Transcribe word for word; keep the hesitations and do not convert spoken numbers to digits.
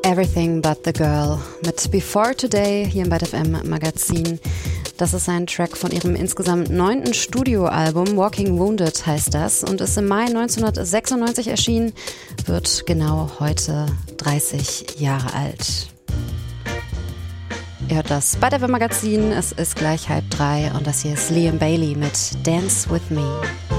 Everything But The Girl mit Before Today hier im Byte F M Magazin. Das ist ein Track von ihrem insgesamt neunten Studioalbum, Walking Wounded heißt das, und ist im Mai neunzehnhundertsechsundneunzig erschienen, wird genau heute dreißig Jahre alt. Ihr hört das Byte F M Magazin, es ist gleich halb drei und das hier ist Liam Bailey mit Dance With Me.